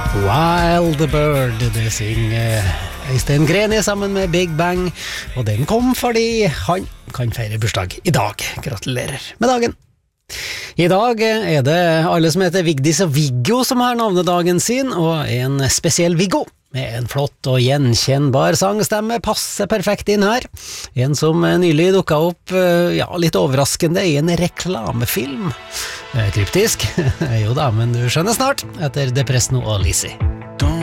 Wild Bird, det synger Øystein Greni sammen med Big Bang, og den kom fordi han kan feire bursdag i dag. Gratulerer med dagen. I dag er det alle som heter Vigdis og Viggo som har navnedagen sin, og en spesiell Viggo med en flott og gjenkjennbar sangstemme passer perfekt inn her. En som nylig dukket opp, litt overraskende i en reklamefilm. Kryptisk, jo da, men du skjønner snart, etter Depresno og Lizzie.